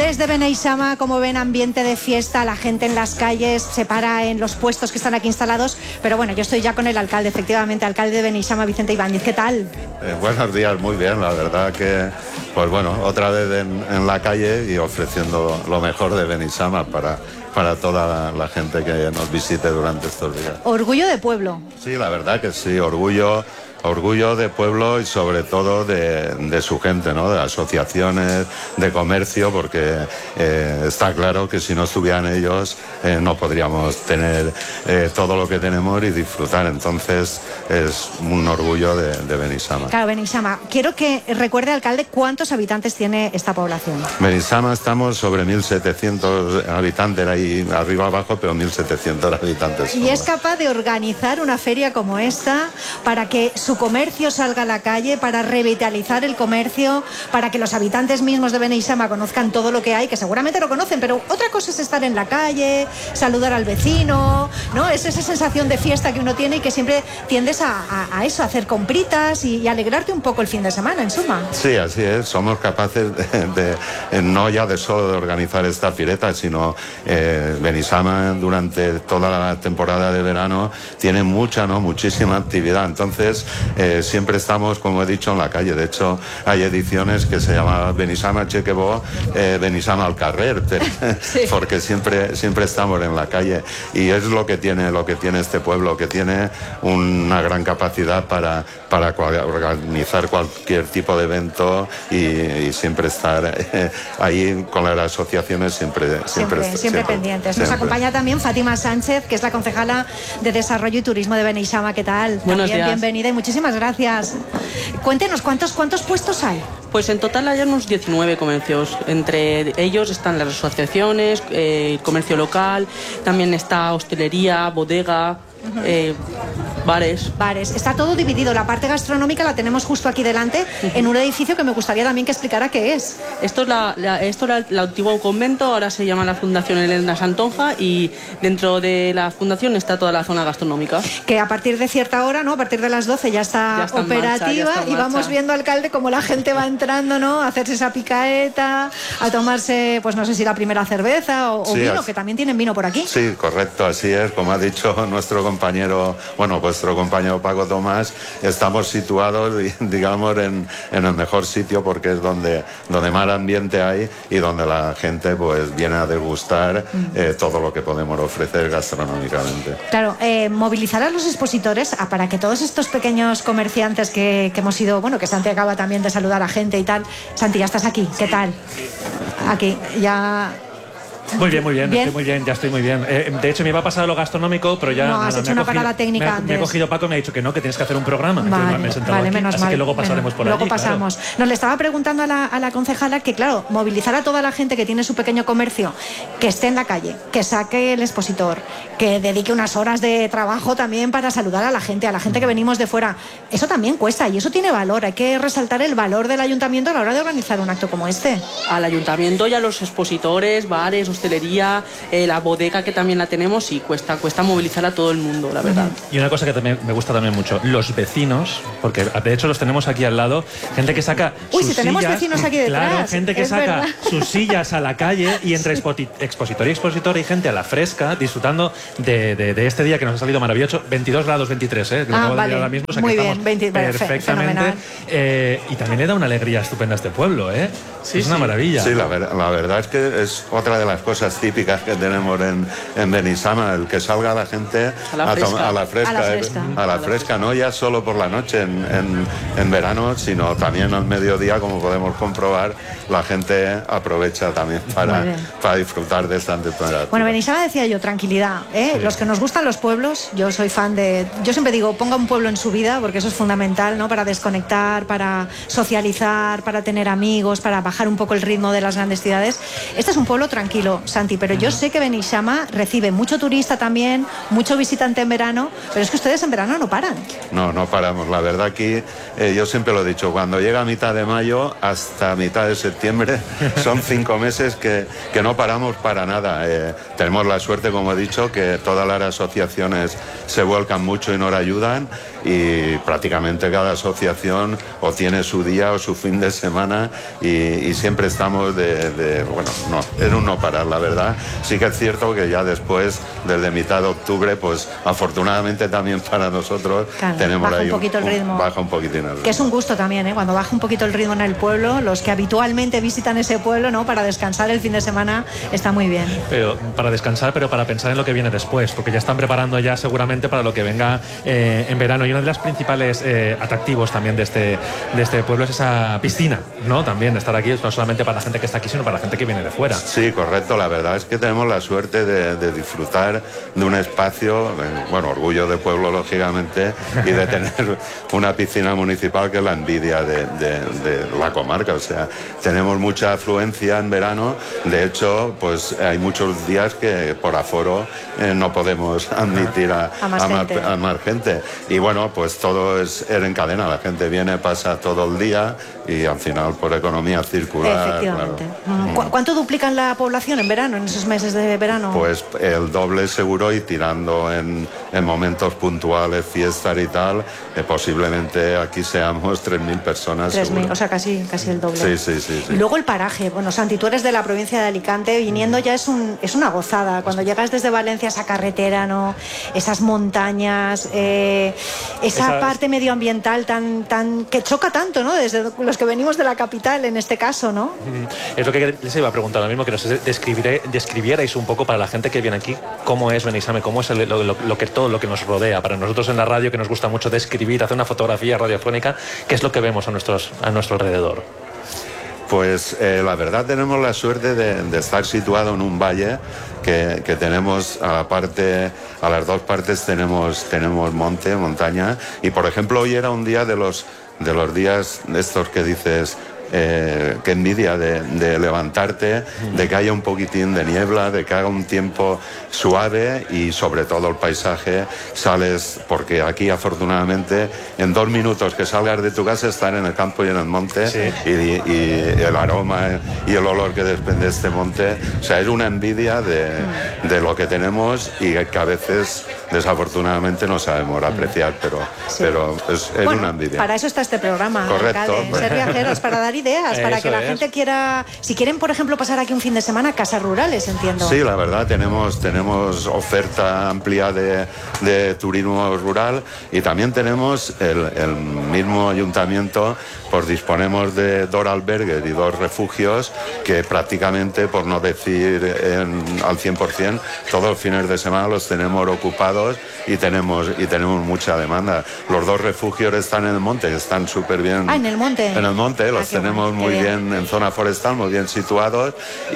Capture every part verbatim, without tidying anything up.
Desde Beneixama, como ven, ambiente de fiesta, la gente en las calles se para en los puestos que están aquí instalados. Pero bueno, yo estoy ya con el alcalde, efectivamente, alcalde de Beneixama, Vicente Ibáñez. ¿Qué tal? Eh, buenos días, muy bien, la verdad que, pues bueno, otra vez en, en la calle y ofreciendo lo mejor de Beneixama para, para toda la, la gente que nos visite durante estos días. Orgullo de pueblo. Sí, la verdad que sí, orgullo... Orgullo de pueblo y sobre todo de, de su gente, ¿no? De asociaciones, de comercio, porque eh, está claro que si no estuvieran ellos eh, no podríamos tener eh, todo lo que tenemos y disfrutar. Entonces es un orgullo de, de Beneixama. Claro, Beneixama. Quiero que recuerde, alcalde, cuántos habitantes tiene esta población. Beneixama estamos sobre mil setecientos habitantes, ahí arriba abajo, pero mil setecientos habitantes. Y es capaz de organizar una feria como esta para que su comercio salga a la calle, para revitalizar el comercio, para que los habitantes mismos de Beneixama conozcan todo lo que hay, que seguramente lo conocen, pero otra cosa es estar en la calle, saludar al vecino, ¿no? Es esa sensación de fiesta que uno tiene y que siempre tiendes a, a, a eso, a hacer compritas y, y alegrarte un poco el fin de semana, en suma. Sí, así es, somos capaces de, de, de no ya de solo de organizar esta fireta, sino eh, Beneixama durante toda la temporada de verano tiene mucha, ¿no? Muchísima actividad, entonces eh, siempre estamos, como he dicho, en la calle. De hecho, hay ediciones que se llaman Beneixama Chequebó, eh, Beneixama al carrer, sí. Porque siempre, siempre estamos en la calle y es lo que tiene, lo que tiene este pueblo, que tiene una gran capacidad para, para organizar cualquier tipo de evento y, y siempre estar eh, ahí con las asociaciones siempre, siempre, siempre, siempre, siempre pendientes. Nos siempre. acompaña también Fátima Sánchez, que es la concejala de Desarrollo y Turismo de Beneixama. ¿Qué tal? Buenos también días. Bienvenida y muchísimas gracias. Cuéntenos, ¿cuántos, cuántos puestos hay? Pues en total hay unos diecinueve comercios. Entre ellos están las asociaciones, eh, comercio local, también está hostelería, bodega, uh-huh. eh, bares. Bares. Está todo dividido. La parte gastronómica la tenemos justo aquí delante, uh-huh. en un edificio que me gustaría también que explicara qué es. Esto es la, la, esto era el antiguo convento, ahora se llama la Fundación Elena Santonja y dentro de la fundación está toda la zona gastronómica. Que a partir de cierta hora, ¿no? A partir de las doce ya está, ya está operativa marcha, ya está y vamos viendo, alcalde, cómo la gente va entrando, ¿no? A hacerse esa picaeta, a tomarse, pues no sé si la primera cerveza o, o sí, vino, así, que también tienen vino por aquí. Sí, correcto, así es. Como ha dicho nuestro compañero, bueno, vuestro compañero Paco Tomás, estamos situados, digamos, en, en el mejor sitio porque es donde, donde más ambiente hay y donde la gente pues viene a degustar mm. eh, todo lo que podemos ofrecer gastronómicamente. Claro, eh, movilizar a los expositores a, para que todos estos pequeños comerciantes que, que hemos ido, bueno, que Santi acaba también de saludar a gente y tal. Santi, ya estás aquí, ¿qué tal? Aquí, ya... Muy bien, muy bien, ¿Bien? Estoy muy bien, ya estoy muy bien. Eh, de hecho, me iba a pasar lo gastronómico, pero ya... No, nada, has hecho me una cogido, parada técnica me, antes. Me ha cogido Paco y me ha dicho que no, que tienes que hacer un programa. Vale, me he sentado vale aquí, menos así mal. que luego pasaremos menos, por luego allí. Luego pasamos. Claro. Nos le estaba preguntando a la, a la concejala que, claro, movilizar a toda la gente que tiene su pequeño comercio, que esté en la calle, que saque el expositor, que dedique unas horas de trabajo también para saludar a la gente, a la gente que venimos de fuera. Eso también cuesta y eso tiene valor. Hay que resaltar el valor del ayuntamiento a la hora de organizar un acto como este. Al ayuntamiento y a los expositores, bares, hostelería, eh, la bodega que también la tenemos y cuesta, cuesta movilizar a todo el mundo, la verdad. Y una cosa que también me gusta también mucho, los vecinos, porque de hecho los tenemos aquí al lado, gente que saca Uy, sus si tenemos sillas, vecinos aquí detrás. Claro, gente que saca verdad. sus sillas a la calle y entre sí. expositor y expositor hay gente a la fresca disfrutando de, de, de este día que nos ha salido maravilloso, veintidós grados veintitrés, ¿eh? Lo ah, acabo vale. de ahora mismo, o sea Muy que bien, veinte, perfectamente. Eh, y también le da una alegría estupenda a este pueblo, ¿eh? Sí, es una sí. maravilla. Sí, la, ver, la verdad es que es otra de las cosas típicas que tenemos en, en Beneixama, el que salga la gente a la fresca, a, a la fresca, a la fresca, eh, a la fresca no ya solo por la noche en, en, en verano, sino también al mediodía, como podemos comprobar, la gente aprovecha también para, para disfrutar de esta temperatura. Bueno, Beneixama decía yo, tranquilidad, ¿eh? Sí. Los que nos gustan los pueblos, yo soy fan de... Yo siempre digo, ponga un pueblo en su vida, porque eso es fundamental, ¿no? Para desconectar, para socializar, para tener amigos, para bajar un poco el ritmo de las grandes ciudades. Este es un pueblo tranquilo, Santi, pero yo sé que Beneixama recibe mucho turista también, mucho visitante en verano, pero es que ustedes en verano no paran. No, no paramos. La verdad aquí, eh, yo siempre lo he dicho, cuando llega a mitad de mayo hasta mitad de septiembre septiembre, son cinco meses que, que no paramos para nada. Eh, tenemos la suerte, como he dicho, que todas las asociaciones se vuelcan mucho y nos ayudan, y prácticamente cada asociación o tiene su día o su fin de semana, y, y siempre estamos de, de, bueno, no, en un no parar, la verdad. Sí que es cierto que ya después, desde mitad de octubre, pues afortunadamente también para nosotros, claro, tenemos baja ahí un poquito un, el ritmo. Un, baja un poquitín el ritmo. Que es un gusto también, ¿eh? Cuando baja un poquito el ritmo en el pueblo, los que habitualmente visitan ese pueblo, ¿no? Para descansar el fin de semana, está muy bien. Pero para descansar, pero para pensar en lo que viene después, porque ya están preparando ya seguramente para lo que venga eh, en verano. Y uno de los principales eh, atractivos también de este, de este pueblo es esa piscina, ¿no? También estar aquí, no solamente para la gente que está aquí, sino para la gente que viene de fuera. Sí, correcto. La verdad es que tenemos la suerte de, de disfrutar de un espacio, bueno, orgullo de pueblo, lógicamente, y de tener una piscina municipal que es la envidia de, de, de la comarca. O sea, tenemos mucha afluencia en verano. De hecho, pues hay muchos días que por aforo eh, no podemos admitir a, a, más, a, gente. Más, a más gente. Y bueno, pues todo es en cadena. La gente viene, pasa todo el día, y al final por economía circular. Efectivamente. Claro. ¿Cu ¿Cuánto duplican la población en verano, en esos meses de verano? Pues el doble seguro, y tirando en, en momentos puntuales, fiestas y tal, eh, posiblemente aquí seamos tres mil personas. tres mil, o sea, casi, casi el doble. Sí, sí, sí, sí. Y luego el paraje. Bueno, Santi, tú eres de la provincia de Alicante, viniendo ya es, un, es una gozada. Cuando llegas desde Valencia, esa carretera, ¿no? Esas montañas, eh, esa Esas... parte medioambiental tan, tan que choca tanto, ¿no? Desde los que venimos de la capital, en este caso, ¿no? Es lo que les iba a preguntar, lo mismo, que nos describierais un poco para la gente que viene aquí, cómo es Beneixama, cómo es el, lo, lo, lo que todo lo que nos rodea. Para nosotros en la radio, que nos gusta mucho describir, hacer una fotografía radiofónica, ¿qué es lo que vemos a, nuestros, a nuestro alrededor? Pues eh, la verdad tenemos la suerte de, de estar situado en un valle que, que tenemos a la parte, a las dos partes tenemos, tenemos monte, montaña, y por ejemplo hoy era un día de los, de los días estos que dices... Eh, qué envidia de, de levantarte, de que haya un poquitín de niebla, de que haga un tiempo suave, y sobre todo el paisaje, sales, porque aquí afortunadamente en dos minutos que salgas de tu casa estar en el campo y en el monte, sí. y, y el aroma y el olor que desprende este monte, o sea, es una envidia de, de lo que tenemos, y que a veces desafortunadamente no sabemos apreciar, pero, sí. pero es, es bueno, una envidia. Para eso está este programa, correcto, alcalde, ser viajeros, para dar ideas, para Eso que la es. gente quiera, si quieren por ejemplo pasar aquí un fin de semana, casas rurales, entiendo. Sí, la verdad tenemos, tenemos oferta amplia de, de turismo rural, y también tenemos el, el mismo ayuntamiento, pues disponemos de dos albergues y dos refugios que prácticamente, por no decir en, al cien por cien, todos los fines de semana los tenemos ocupados, y tenemos, y tenemos mucha demanda. Los dos refugios están en el monte, están súper bien. Ah, en el monte. En el monte, los ah, tenemos bueno, muy bien. bien en zona forestal, muy bien situados,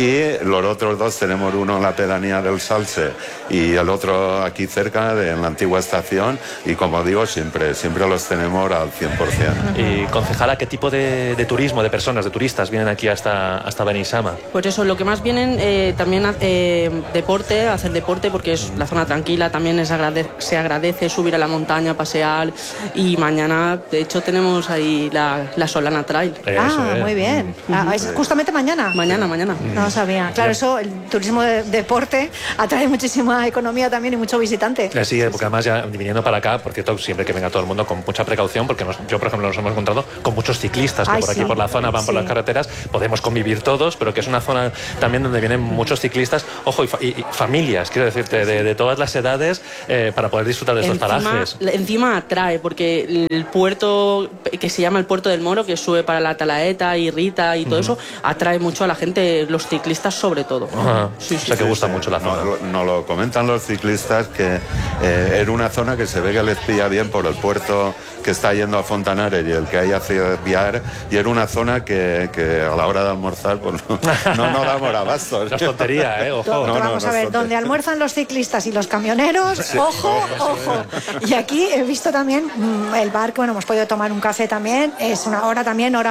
y los otros dos tenemos uno en la pedanía del Salse y el otro aquí cerca, de, en la antigua estación, y como digo, siempre, siempre los tenemos al cien por cien. Y concejala, ¿qué tipo de, de turismo, de personas, de turistas vienen aquí hasta, hasta Beneixama? Pues eso, lo que más vienen eh, también eh, deporte, hacer deporte, porque es la zona tranquila, también es agrade se agradece subir a la montaña, pasear, y mañana, de hecho, tenemos ahí la, la Solana Trail. Ah, muy bien. Ah, ¿es justamente mañana? Mañana, mañana. No lo sabía. Claro, eso, el turismo de deporte atrae muchísima economía también y mucho visitante. Sí, porque además ya viniendo para acá, por cierto, siempre que venga todo el mundo con mucha precaución, porque nos, yo, por ejemplo, nos hemos encontrado con muchos ciclistas que Ay, por aquí, sí. por la zona, van sí. por las carreteras, podemos convivir todos, pero que es una zona también donde vienen muchos ciclistas, ojo, y, fa y, y familias, quiero decirte, de, de todas las edades, eh, para poder disfrutar de estos encima, parajes. Encima atrae, porque el puerto, que se llama el Puerto del Moro, que sube para la Talaeta y Rita y todo uh-huh. eso, atrae mucho a la gente, los ciclistas sobre todo. Uh-huh. sí, sí, o sea que gusta sí, mucho la zona. Nos no lo comentan los ciclistas, que eh, era una zona que se ve que les pilla bien por el puerto que está yendo a Fontanares y el que hay hacia Biar, y era una zona que, que a la hora de almorzar pues no, no, no damos abasto. No es tontería, ¿eh? Ojo. No, no, vamos no, a ver, no donde almuerzan los ciclistas y los camioneros, sí. ojo, ojo. Y aquí he visto también mmm, el bar, que bueno, hemos podido tomar un café también, es una hora también, hora punta,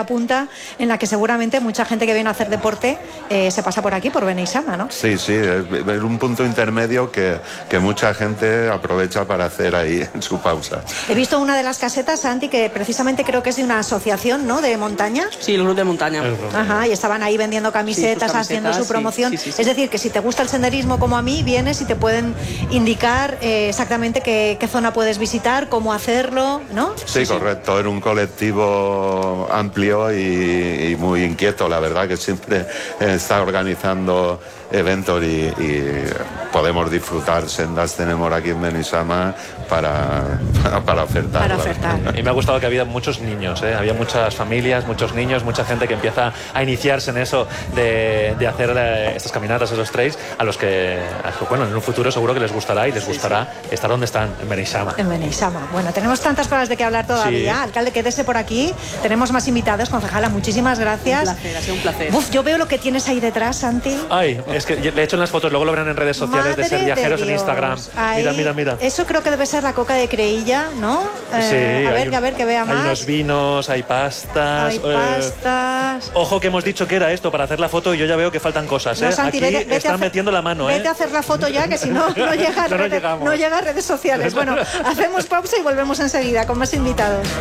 ruta en la que seguramente mucha gente que viene a hacer deporte eh, se pasa por aquí, por Beneixama, ¿no? Sí, sí, es un punto intermedio que, que mucha gente aprovecha para hacer ahí en su pausa. He visto una de las casetas, Santi, que precisamente creo que es de una asociación, ¿no?, de montaña. Sí, el grupo de montaña. Ajá, y estaban ahí vendiendo camisetas, sí, camisetas haciendo su promoción. Sí, sí, sí, sí. Es decir, que si te gusta el senderismo como a mí, vienes y te pueden indicar eh, exactamente qué, qué zona puedes visitar, cómo hacerlo, ¿no? Sí, sí, correcto. Era un colectivo amplio y, y muy inquieto, la verdad, que siempre está organizando eventos y, y podemos disfrutar. Sendas tenemos aquí en Beneixama para, para, para ofertar. Para ofertar. Y me ha gustado que había muchos niños, ¿eh? Había muchas familias, muchos niños, mucha gente que empieza a iniciarse en eso de, de hacer eh, estas caminatas, esos trails, a los que, a, bueno, en un futuro seguro que les gustará y les gustará sí, sí. estar donde están, en Beneixama. En Beneixama. Bueno, tenemos tantas cosas de que hablar todavía. Sí. Alcalde, quédese por aquí. Tenemos más invitados. Concejala, muchísimas gracias. Un placer, ha sido un placer. Uf, yo veo lo que tienes ahí detrás, Santi. Ay, es que le he hecho en las fotos, luego lo verán en redes sociales. Madre de Ser Viajeros en Instagram. Ahí, mira, mira, mira. Eso creo que debe ser la coca de Creïlla, ¿no? Eh, sí, a ver, hay, a ver, que vea más. Hay unos vinos, hay pastas. Hay pastas. Eh, ojo que hemos dicho que era esto para hacer la foto y yo ya veo que faltan cosas, ¿eh? No, Santi, aquí vete, vete están hacer, metiendo la mano, ¿eh? Vete a hacer la foto ya, que si no, no llega, no, redes, no llega a redes sociales. Bueno, hacemos pausa y volvemos enseguida con más invitados.